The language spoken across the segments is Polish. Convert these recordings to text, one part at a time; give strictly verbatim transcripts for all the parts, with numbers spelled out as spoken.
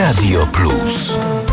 Radio Plus.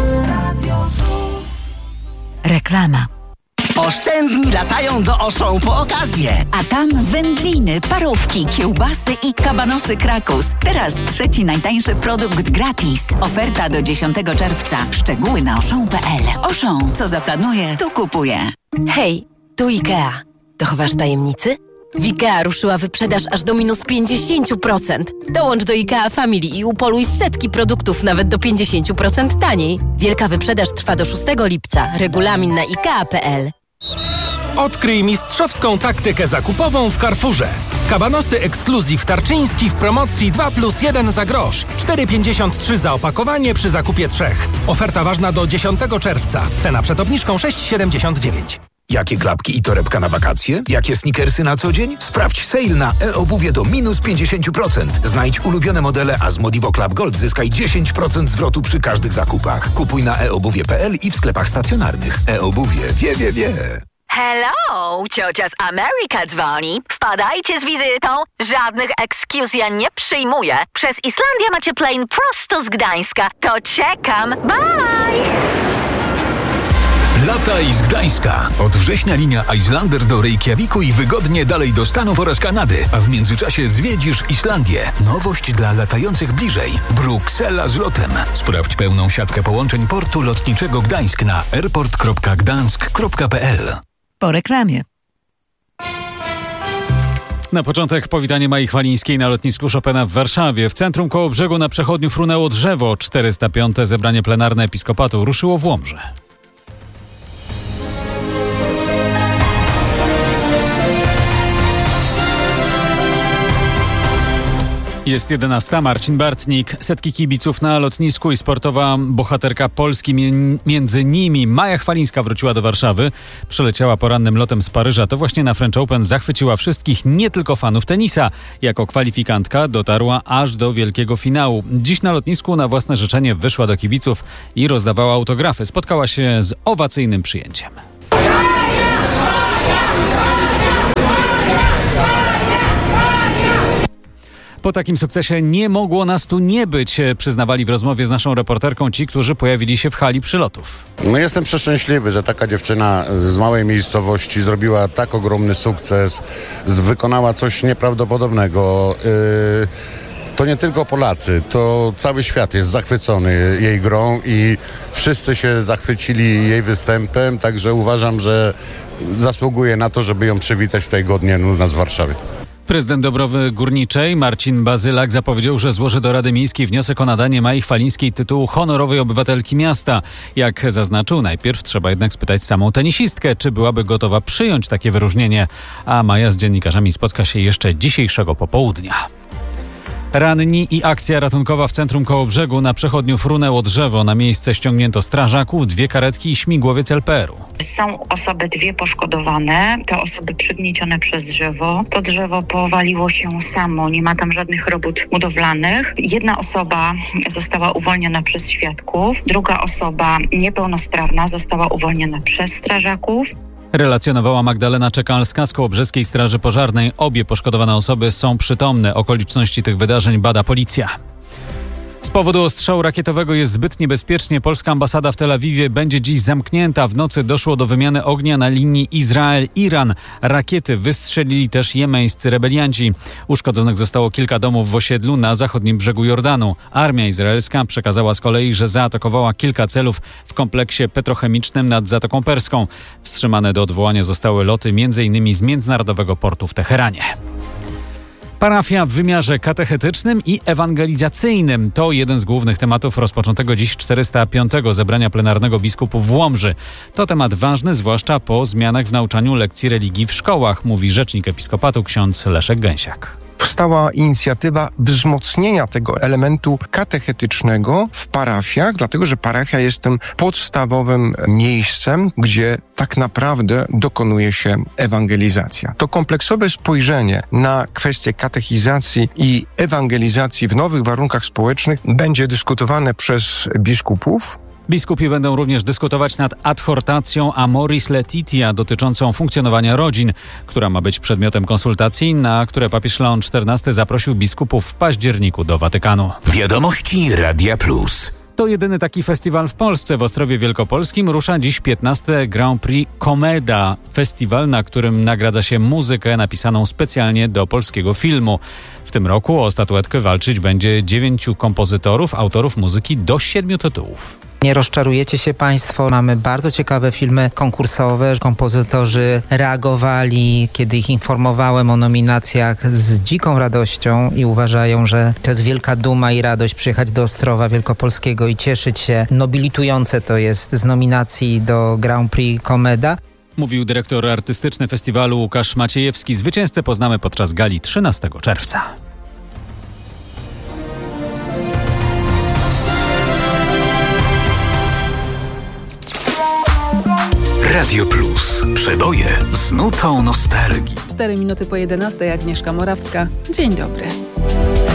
Reklama. Oszczędni latają do Auchan po okazję. A tam wędliny, parówki, kiełbasy i kabanosy Krakus. Teraz trzeci najtańszy produkt gratis. Oferta do dziesiątego czerwca. Szczegóły na auchan kropka p l. Auchan, co zaplanuje, to kupuje. Hej, tu IKEA. Dochowasz tajemnicy? W IKEA ruszyła wyprzedaż aż do minus pięćdziesiąt procent. Dołącz do IKEA Family i upoluj setki produktów nawet do pięćdziesiąt procent taniej. Wielka wyprzedaż trwa do szóstego lipca. Regulamin na ikea kropka p l. Odkryj mistrzowską taktykę zakupową w Carrefourze. Kabanosy Exclusive Tarczyński w promocji dwa plus jeden za grosz. cztery pięćdziesiąt trzy za opakowanie przy zakupie trzech. Oferta ważna do dziesiątego czerwca. Cena przed obniżką sześć siedemdziesiąt dziewięć. Jakie klapki i torebka na wakacje? Jakie sneakersy na co dzień? Sprawdź sale na e-obuwie do minus pięćdziesiąt procent. Znajdź ulubione modele, a z Modivo Club Gold zyskaj dziesięć procent zwrotu przy każdych zakupach. Kupuj na e obuwie kropka p l i w sklepach stacjonarnych. E-obuwie wie, wie, wie. Hello, ciocia z Ameryka dzwoni. Wpadajcie z wizytą. Żadnych excuse ja nie przyjmuję. Przez Islandię macie plane prosto z Gdańska. To czekam. Bye! Lataj z Gdańska. Od września linia Islander do Reykjaviku i wygodnie dalej do Stanów oraz Kanady. A w międzyczasie zwiedzisz Islandię. Nowość dla latających bliżej. Bruksela z lotem. Sprawdź pełną siatkę połączeń portu lotniczego Gdańsk na airport kropka gdańsk kropka p l. Po reklamie. Na początek powitanie Mai Chwalińskiej na lotnisku Chopina w Warszawie. W centrum Kołobrzegu na przechodniu frunęło drzewo. czterysta piąte zebranie plenarne Episkopatu ruszyło w Łomży. Jest jedenasta. Marcin Bartnik. Setki kibiców na lotnisku i sportowa bohaterka Polski. Między nimi Maja Chwalińska wróciła do Warszawy. Przeleciała porannym lotem z Paryża. To właśnie na French Open zachwyciła wszystkich, nie tylko fanów tenisa. Jako kwalifikantka dotarła aż do wielkiego finału. Dziś na lotnisku na własne życzenie wyszła do kibiców i rozdawała autografy. Spotkała się z owacyjnym przyjęciem. Po takim sukcesie nie mogło nas tu nie być, przyznawali w rozmowie z naszą reporterką ci, którzy pojawili się w hali przylotów. No jestem przeszczęśliwy, że taka dziewczyna z małej miejscowości zrobiła tak ogromny sukces, wykonała coś nieprawdopodobnego. Yy... To nie tylko Polacy, to cały świat jest zachwycony jej grą i wszyscy się zachwycili jej występem, także uważam, że zasługuje na to, żeby ją przywitać tutaj godnie u nas w Warszawie. Prezydent Dąbrowy Górniczej Marcin Bazylak zapowiedział, że złoży do Rady Miejskiej wniosek o nadanie Mai Chwalińskiej tytułu honorowej obywatelki miasta. Jak zaznaczył, najpierw trzeba jednak spytać samą tenisistkę, czy byłaby gotowa przyjąć takie wyróżnienie. A Maja z dziennikarzami spotka się jeszcze dzisiejszego popołudnia. Ranni i akcja ratunkowa w centrum Kołobrzegu. Na przechodniu frunęło drzewo. Na miejsce ściągnięto strażaków, dwie karetki i śmigłowiec L P R u. Są osoby dwie poszkodowane, te osoby przygniecione przez drzewo. To drzewo powaliło się samo, nie ma tam żadnych robót budowlanych. Jedna osoba została uwolniona przez świadków, druga osoba niepełnosprawna została uwolniona przez strażaków. Relacjonowała Magdalena Czekalska z Kołobrzeskiej Straży Pożarnej. Obie poszkodowane osoby są przytomne. Okoliczności tych wydarzeń bada policja. Z powodu ostrzału rakietowego jest zbyt niebezpiecznie. Polska ambasada w Tel Awiwie będzie dziś zamknięta. W nocy doszło do wymiany ognia na linii Izrael-Iran. Rakiety wystrzelili też jemeńscy rebelianci. Uszkodzonych zostało kilka domów w osiedlu na zachodnim brzegu Jordanu. Armia izraelska przekazała z kolei, że zaatakowała kilka celów w kompleksie petrochemicznym nad Zatoką Perską. Wstrzymane do odwołania zostały loty m.in. z Międzynarodowego Portu w Teheranie. Parafia w wymiarze katechetycznym i ewangelizacyjnym to jeden z głównych tematów rozpoczętego dziś czterysta piątego zebrania plenarnego biskupów w Łomży. To temat ważny, zwłaszcza po zmianach w nauczaniu lekcji religii w szkołach, mówi rzecznik Episkopatu ksiądz Leszek Gęsiak. Powstała inicjatywa wzmocnienia tego elementu katechetycznego w parafiach, dlatego że parafia jest tym podstawowym miejscem, gdzie tak naprawdę dokonuje się ewangelizacja. To kompleksowe spojrzenie na kwestię katechizacji i ewangelizacji w nowych warunkach społecznych będzie dyskutowane przez biskupów. Biskupi będą również dyskutować nad adhortacją Amoris Laetitia dotyczącą funkcjonowania rodzin, która ma być przedmiotem konsultacji, na które papież Leon czternasty zaprosił biskupów w październiku do Watykanu. Wiadomości Radia Plus. To jedyny taki festiwal w Polsce. W Ostrowie Wielkopolskim rusza dziś piętnasty Grand Prix Komeda. Festiwal, na którym nagradza się muzykę napisaną specjalnie do polskiego filmu. W tym roku o statuetkę walczyć będzie dziewięciu kompozytorów, autorów muzyki do siedmiu tytułów. Nie rozczarujecie się Państwo. Mamy bardzo ciekawe filmy konkursowe. Kompozytorzy reagowali, kiedy ich informowałem o nominacjach, z dziką radością i uważają, że to jest wielka duma i radość przyjechać do Ostrowa Wielkopolskiego i cieszyć się. Nobilitujące to jest z nominacji do Grand Prix Komeda. Mówił dyrektor artystyczny festiwalu Łukasz Maciejewski. Zwycięzcę poznamy podczas gali trzynastego czerwca. Radio Plus. Przeboje z nutą nostalgii. cztery minuty po jedenastej. Agnieszka Morawska. Dzień dobry.